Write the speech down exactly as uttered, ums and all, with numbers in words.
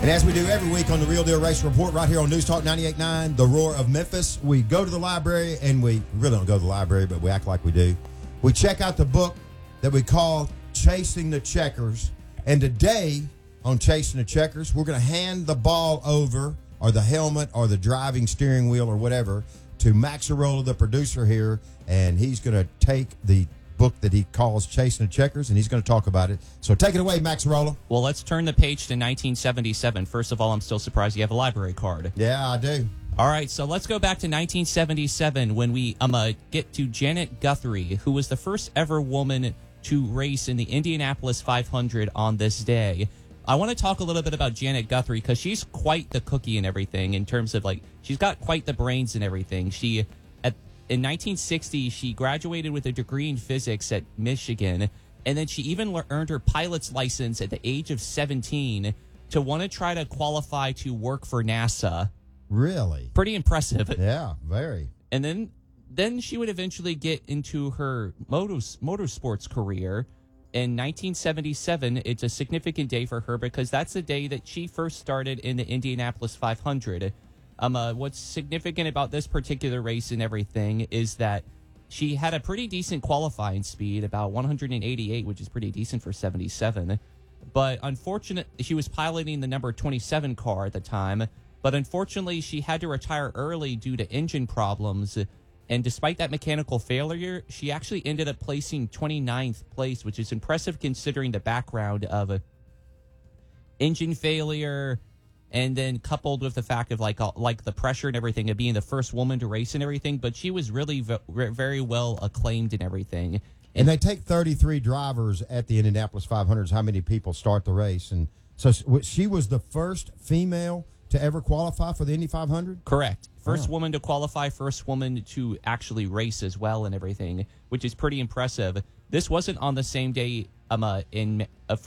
And as we do every week on the Real Deal Race Report right here on News Talk ninety-eight point nine, The Roar of Memphis, we go to the library, and we really don't go to the library, but we act like we do. We check out the book that we call Chasing the Checkers. And today on Chasing the Checkers, we're going to hand the ball over, or the helmet, or the driving steering wheel, or whatever, to Max Arola, the producer here, and he's going to take the book that he calls Chasing the Checkers, and he's going to talk about it. So take it away, Max Arola. Well, let's turn the page to nineteen seventy-seven. First of all, I'm still surprised you have a library card. Yeah, I do. All right, so let's go back to nineteen seventy-seven when we um, uh, get to Janet Guthrie, who was the first ever woman to race in the Indianapolis five hundred on this day. I want to talk a little bit about Janet Guthrie because she's quite the cookie and everything in terms of, like, she's got quite the brains and everything. She, at, in nineteen sixty, she graduated with a degree in physics at Michigan, and then she even le- earned her pilot's license at the age of seventeen to want to try to qualify to work for NASA. Really? Pretty impressive. Yeah, very. And then then she would eventually get into her motos, motorsports career. In nineteen seventy-seven, it's a significant day for her because that's the day that she first started in the Indianapolis five hundred. Um, uh, what's significant about this particular race and everything is that she had a pretty decent qualifying speed, about one eighty-eight, which is pretty decent for seventy-seven. But unfortunately, she was piloting the number twenty-seven car at the time. But unfortunately, she had to retire early due to engine problems. And despite that mechanical failure, she actually ended up placing twenty-ninth place, which is impressive considering the background of a engine failure, and then coupled with the fact of like uh, like the pressure and everything of being the first woman to race and everything. But she was really v- very well acclaimed and everything. And, and they take thirty-three drivers at the Indianapolis five hundred. How many people start the race? And so she was the first female to ever qualify for the Indy five hundred? Correct. First Oh. woman to qualify, first woman to actually race as well and everything, which is pretty impressive. This wasn't on the same day um, uh, in uh,